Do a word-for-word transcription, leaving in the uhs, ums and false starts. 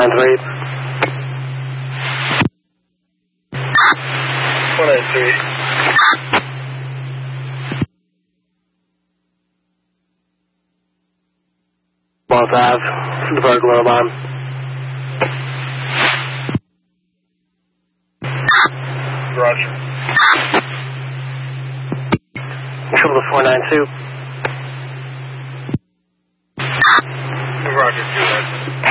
three. one nine three. Boss Ave, the burglar alarm. Roger. Shoulder four nine two. Roger.